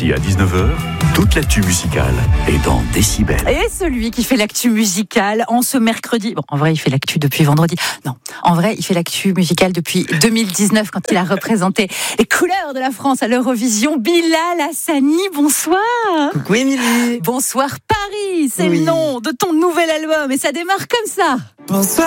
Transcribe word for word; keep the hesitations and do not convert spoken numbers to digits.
midi à dix-neuf heures, toute l'actu musicale est dans Décibel. Et celui qui fait l'actu musicale en ce mercredi, bon, en vrai, il fait l'actu depuis vendredi. Non, en vrai, il fait l'actu musicale depuis deux mille dix-neuf quand il a représenté les couleurs de la France à l'Eurovision. Bilal Hassani, bonsoir. Coucou Émilie. Bonsoir Paris, c'est Oui. le nom de ton nouvel album et ça démarre comme ça. Bonsoir.